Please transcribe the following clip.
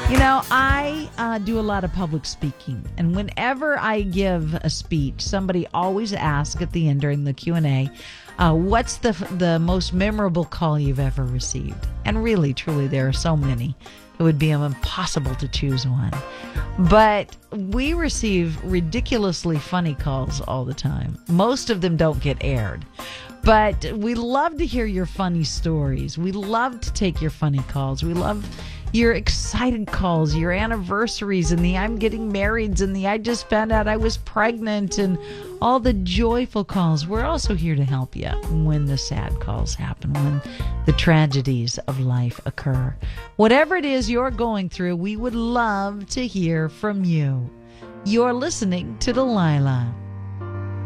I do a lot of public speaking, and whenever I give a speech, somebody always asks at the end during the Q&A, what's the most memorable call you've ever received? And really, truly, there are so many. It would be impossible to choose one. But we receive ridiculously funny calls all the time. Most of them don't get aired. But we love to hear your funny stories. We love to take your funny calls. We love your excited calls, your anniversaries, and the I'm getting marrieds, and the I just found out I was pregnant, and all the joyful calls. We're also here to help you when the sad calls happen, when the tragedies of life occur. Whatever it is you're going through, we would love to hear from you. You're listening to Delilah.